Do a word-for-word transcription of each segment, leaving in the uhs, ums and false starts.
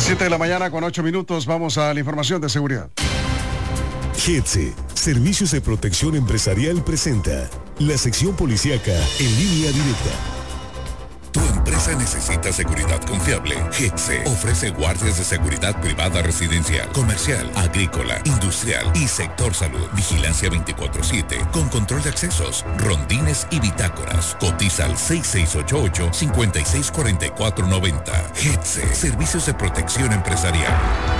Siete de la mañana con ocho minutos, vamos a la información de seguridad. G E T S E, Servicios de Protección Empresarial presenta la sección policíaca en línea directa. Tu empresa necesita seguridad confiable. G E T S E ofrece guardias de seguridad privada residencial, comercial, agrícola, industrial y sector salud. Vigilancia veinticuatro siete con control de accesos, rondines y bitácoras. Cotiza al seis seis ocho ocho, cinco seis cuatro cuatro nueve cero. G E T S E, Servicios de Protección Empresarial.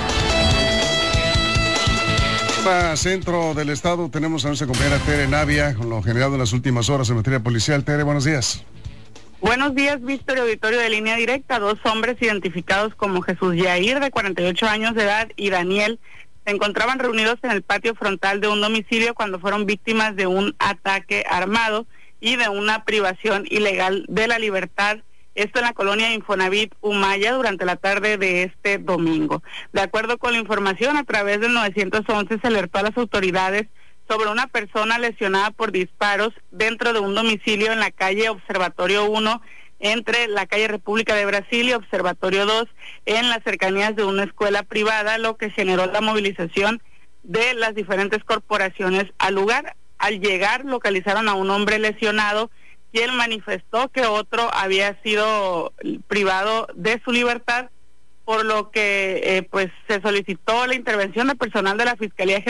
Centro del estado tenemos a nuestra compañera Tere Navia con lo generado en las últimas horas en materia policial. Tere, buenos días. Buenos días, Víctor y auditorio de Línea Directa. Dos hombres identificados como Jesús Yair, de cuarenta y ocho años de edad, y Daniel, se encontraban reunidos en el patio frontal de un domicilio cuando fueron víctimas de un ataque armado y de una privación ilegal de la libertad. Esto en la colonia Infonavit Humaya durante la tarde de este domingo. De acuerdo con la información, a través del nueve once se alertó a las autoridades sobre una persona lesionada por disparos dentro de un domicilio en la calle Observatorio uno, entre la calle República de Brasil y Observatorio dos, en las cercanías de una escuela privada, lo que generó la movilización de las diferentes corporaciones al lugar. Al llegar, localizaron a un hombre lesionado, quien manifestó que otro había sido privado de su libertad, por lo que eh, pues se solicitó la intervención de personal de la Fiscalía General